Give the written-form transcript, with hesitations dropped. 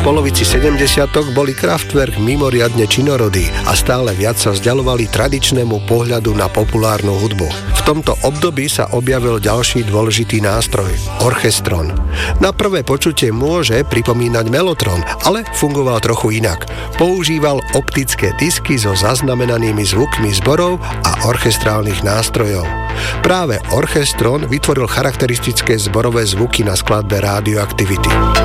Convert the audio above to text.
polovici 70-tok boli Kraftwerk mimoriadne činorodí a stále viac sa vzdialovali tradičnému pohľadu na populárnu hudbu. V tomto období sa objavil ďalší dôležitý nástroj – orchestrón. Na prvé počutie môže pripomínať melotron, ale fungoval trochu inak. Používal optické disky so zaznamenanými zvukmi zborov a orchestrálnych nástrojov. Práve orchestrón vytvoril charakteristické zborové zvuky na skladbe Radioactivity.